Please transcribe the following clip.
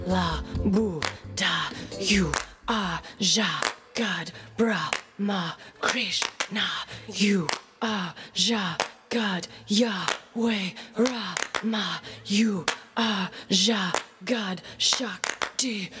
La Buddha, you are Jah, God, Brahma, Krishna, you are Jah, God, Yahweh, Rama, you are Jah, God, Shakti,